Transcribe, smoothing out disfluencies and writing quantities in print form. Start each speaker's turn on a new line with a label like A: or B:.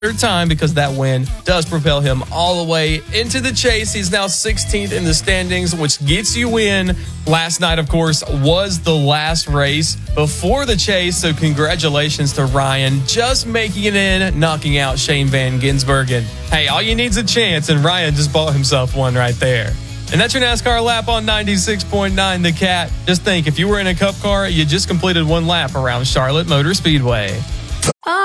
A: third time because that win does propel him all the way into the chase. He's now 16th in the standings, which gets you in. Last night, of course, was the last race before the chase, so congratulations to Ryan just making it in, knocking out Shane Van Gisbergen. Hey, all you need is a chance, and Ryan just bought himself one right there. And that's your NASCAR lap on 96.9 The Cat. Just think, if you were in a Cup car, you just completed one lap around Charlotte Motor Speedway.